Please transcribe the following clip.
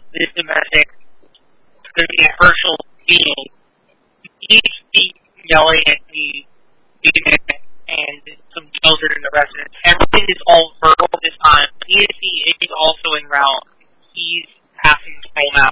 this domestic, the commercial being, he's yelling at the student and some children and the residents. Everything is all verbal this time. ESC is also en route. He's passing the phone